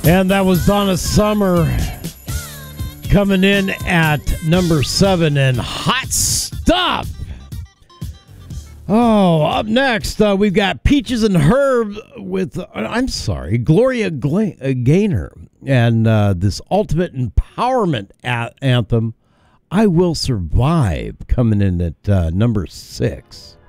And that was Donna Summer coming in at number 7 and Hot Stuff. Oh, up next, we've got Peaches and Herb with, Gloria Gaynor. And this ultimate empowerment anthem, I Will Survive, coming in at number 6.